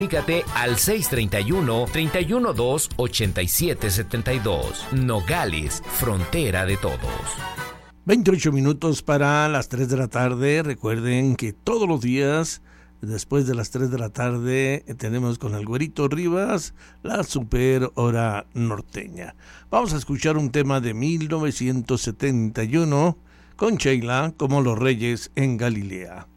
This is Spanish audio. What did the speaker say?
Comunícate al 631-312-8772. Nogales, frontera de todos. 28 minutos para las 3 de la tarde. Recuerden que todos los días, después de las 3 de la tarde, tenemos con el Güerito Rivas la super hora norteña. Vamos a escuchar un tema de 1971 con Sheila, como los Reyes en Galilea.